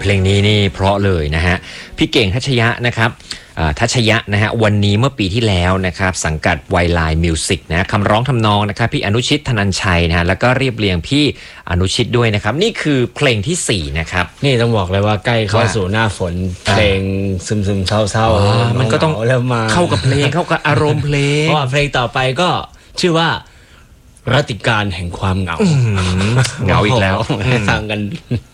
เพลงนี้นี่เพราะเลยนะฮะพี่เก่งทัชยะนะครับทัชยะนะฮะวันนี้เมื่อปีที่แล้วนะครับสังกัดไวไลน์มิวสิกนะคำร้องทำนองนะครับพี่อนุชิตธนัญชัยนะฮะแล้วก็เรียบเรียงพี่อนุชิตด้วยนะครับนี่คือเพลงที่4นะครับนี่ต้องบอกเลยว่าใกล้เข้าสู่หน้าฝนเพลงซึมๆเศร้าๆมันก็ต้องเริ่มมาเข้ากับเพลงเข้ากับอารมณ์เพลงเพราะว่าเพลงต่อไปก็ชื่อว่ารัติการแห่งความเหงาเหงาอีกแล้วฟังกัน